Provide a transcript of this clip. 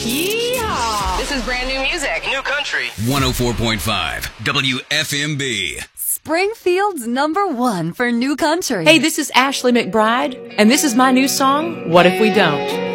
Yeehaw! This is brand new music. New country. 104.5 WFMB. Springfield's #1 for new country. Hey, this is Ashley McBride, and this is my new song, What If We Don't?